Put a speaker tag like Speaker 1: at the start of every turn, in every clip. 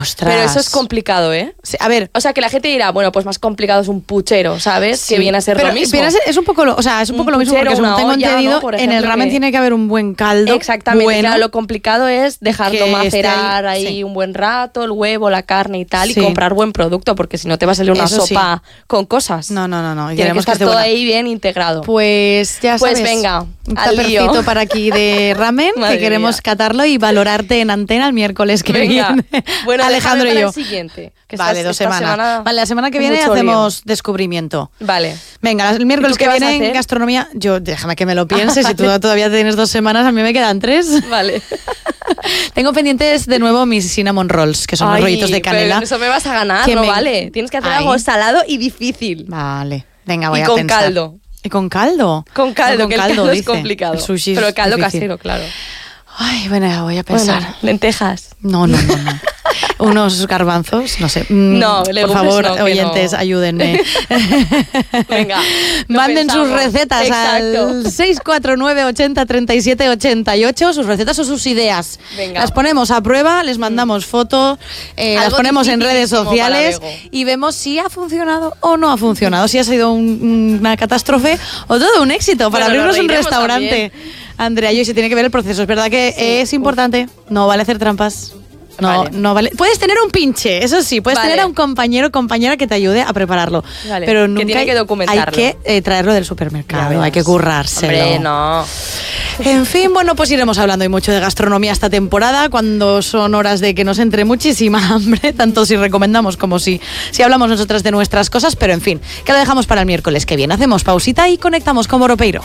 Speaker 1: Ostras.
Speaker 2: Pero eso es complicado, ¿eh?
Speaker 1: Sí, a ver,
Speaker 2: O sea, que la gente dirá, bueno, pues más complicado es un puchero, ¿sabes?
Speaker 1: sí,
Speaker 2: Que viene a ser
Speaker 1: pero,
Speaker 2: lo mismo.
Speaker 1: pero es un poco lo mismo,
Speaker 2: puchero,
Speaker 1: porque según
Speaker 2: una
Speaker 1: tengo
Speaker 2: olla,
Speaker 1: entendido,
Speaker 2: ¿no? Por
Speaker 1: en el
Speaker 2: ejemplo,
Speaker 1: ramen
Speaker 2: que-
Speaker 1: tiene que haber un buen caldo.
Speaker 2: Exactamente,
Speaker 1: bueno.
Speaker 2: claro, lo complicado es dejarlo
Speaker 1: Que esté
Speaker 2: macerar
Speaker 1: ahí,
Speaker 2: ahí
Speaker 1: sí.
Speaker 2: un buen rato, el huevo, la carne y tal,
Speaker 1: Sí.
Speaker 2: y comprar buen producto, porque si no te va a salir una
Speaker 1: Eso sí.
Speaker 2: sopa con cosas.
Speaker 1: No.
Speaker 2: Tiene que
Speaker 1: queremos
Speaker 2: estar
Speaker 1: esté
Speaker 2: todo
Speaker 1: buena.
Speaker 2: ahí bien integrado.
Speaker 1: Pues ya
Speaker 2: Pues
Speaker 1: sabes.
Speaker 2: venga,
Speaker 1: un
Speaker 2: al lío.
Speaker 1: tapercito para aquí de ramen,
Speaker 2: Madre
Speaker 1: que queremos
Speaker 2: mía.
Speaker 1: catarlo y valorarte en antena el miércoles que
Speaker 2: Venga,
Speaker 1: viene.
Speaker 2: bueno,
Speaker 1: Alejandro
Speaker 2: déjame
Speaker 1: y
Speaker 2: para
Speaker 1: yo.
Speaker 2: el siguiente. Que
Speaker 1: Vale,
Speaker 2: esta
Speaker 1: 2 semanas. Vale, la semana que
Speaker 2: es
Speaker 1: viene
Speaker 2: mucho
Speaker 1: hacemos descubrimiento.
Speaker 2: Vale.
Speaker 1: Venga, el miércoles
Speaker 2: ¿Y tú qué
Speaker 1: que
Speaker 2: vas a
Speaker 1: viene en
Speaker 2: hacer?
Speaker 1: gastronomía, yo déjame que me lo piense, si tú todavía tienes 2 semanas, a mí me quedan 3.
Speaker 2: Vale.
Speaker 1: Tengo pendientes de nuevo mis cinnamon rolls, que son los
Speaker 2: Ay,
Speaker 1: rollitos de
Speaker 2: pero
Speaker 1: canela.
Speaker 2: eso me vas a ganar,
Speaker 1: que
Speaker 2: no
Speaker 1: me-
Speaker 2: vale. Tienes que hacer
Speaker 1: Ay.
Speaker 2: algo salado y difícil.
Speaker 1: Vale, venga, voy
Speaker 2: Y
Speaker 1: a
Speaker 2: con
Speaker 1: pensar.
Speaker 2: caldo.
Speaker 1: ¿Y con caldo?
Speaker 2: Con caldo,
Speaker 1: No,
Speaker 2: que el caldo es
Speaker 1: dice.
Speaker 2: complicado.
Speaker 1: El sushi
Speaker 2: pero
Speaker 1: es
Speaker 2: el caldo
Speaker 1: difícil.
Speaker 2: casero, claro.
Speaker 1: Ay, bueno, voy a pensar.
Speaker 2: Bueno, lentejas.
Speaker 1: No. Unos garbanzos, no sé.
Speaker 2: No,
Speaker 1: por
Speaker 2: legumbres
Speaker 1: favor,
Speaker 2: no, que
Speaker 1: oyentes,
Speaker 2: no.
Speaker 1: ayúdenme.
Speaker 2: Venga, lo
Speaker 1: Manden sus
Speaker 2: pensamos.
Speaker 1: recetas
Speaker 2: Exacto.
Speaker 1: al 649 80 37 88, sus recetas o sus ideas.
Speaker 2: Venga.
Speaker 1: Las ponemos a prueba, les mandamos fotos, las
Speaker 2: Algo
Speaker 1: ponemos en redes
Speaker 2: dificilísimo
Speaker 1: sociales
Speaker 2: para Bego.
Speaker 1: y vemos si ha funcionado o no ha funcionado, si ha sido una catástrofe o todo un éxito para
Speaker 2: Bueno, nos
Speaker 1: abrirnos un
Speaker 2: reiremos
Speaker 1: restaurante.
Speaker 2: también.
Speaker 1: Andrea, y se tiene que ver el proceso. Es verdad que
Speaker 2: Sí,
Speaker 1: es importante, no vale hacer trampas. No,
Speaker 2: Vale.
Speaker 1: no vale. Puedes tener un pinche, eso sí, puedes
Speaker 2: Vale.
Speaker 1: tener a un compañero o compañera que te ayude a prepararlo.
Speaker 2: Vale,
Speaker 1: Pero
Speaker 2: que
Speaker 1: nunca
Speaker 2: tiene que documentarlo.
Speaker 1: hay que traerlo del supermercado,
Speaker 2: Ya
Speaker 1: hay que
Speaker 2: verás.
Speaker 1: currárselo.
Speaker 2: Hombre, no.
Speaker 1: En fin, bueno, pues iremos hablando hoy mucho de gastronomía esta temporada, cuando son horas de que nos entre muchísima hambre, tanto si recomendamos como si hablamos nosotras de nuestras cosas, pero en fin, que lo dejamos para el miércoles que viene. Hacemos pausita y conectamos con Moropeiro.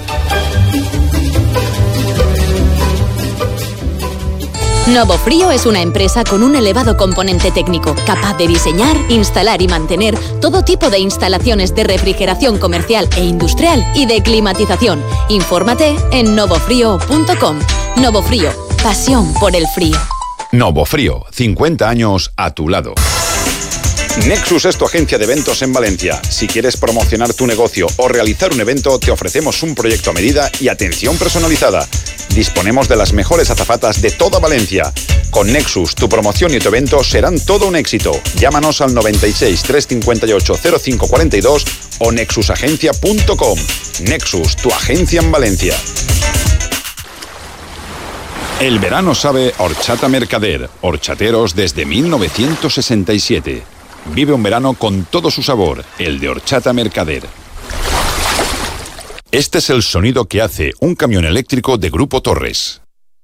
Speaker 3: Novo Frío es una empresa con un elevado componente técnico, capaz de diseñar, instalar y mantener todo tipo de instalaciones de refrigeración comercial e industrial y de climatización. Infórmate en novofrío.com. Novo Frío, pasión por el frío.
Speaker 4: Novo Frío, 50 años a tu lado. Nexus es tu agencia de eventos en Valencia. Si quieres promocionar tu negocio o realizar un evento, te ofrecemos un proyecto a medida y atención personalizada. Disponemos de las mejores azafatas de toda Valencia. Con Nexus, tu promoción y tu evento serán todo un éxito. Llámanos al 96 358 0542 o nexusagencia.com. Nexus, tu agencia en Valencia. El verano sabe a Horchata Mercader, horchateros desde 1967. Vive un verano con todo su sabor, el de Horchata Mercader. Este es el sonido que hace un camión eléctrico de Grupo Torres.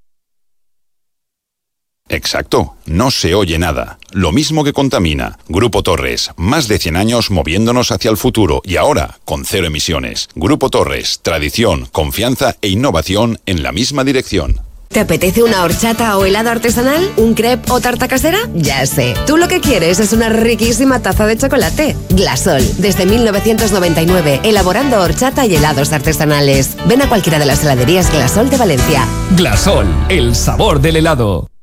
Speaker 4: Exacto, no se oye nada. Lo mismo que contamina. Grupo Torres, más de 100 años moviéndonos hacia el futuro y ahora con 0 emisiones. Grupo Torres, tradición, confianza e innovación en la misma dirección.
Speaker 5: ¿Te apetece una horchata o helado artesanal? ¿Un crepe o tarta casera? Ya sé. Tú lo que quieres es una riquísima taza de chocolate. Glasol, desde 1999, elaborando horchata y helados artesanales. Ven a cualquiera de las heladerías Glasol de Valencia.
Speaker 6: Glasol, el sabor del helado.